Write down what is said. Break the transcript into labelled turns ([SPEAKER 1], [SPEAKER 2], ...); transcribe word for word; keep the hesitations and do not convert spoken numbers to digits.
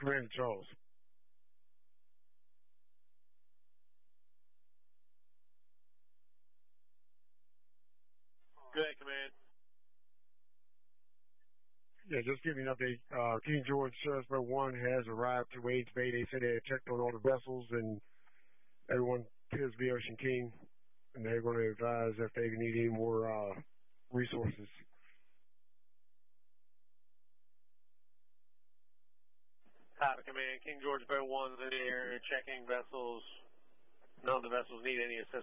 [SPEAKER 1] Commander Charles.
[SPEAKER 2] Go ahead, Command.
[SPEAKER 1] Yeah, just give me an update. Uh, King George Sharpsburg one has arrived to Wade's Bay. They said they had checked on all the vessels and everyone appears to be Ocean King, and they're going to advise if they need any more uh, resources.
[SPEAKER 2] Copy, Command. King George Boat one's in the area checking vessels. None of the vessels need any assistance.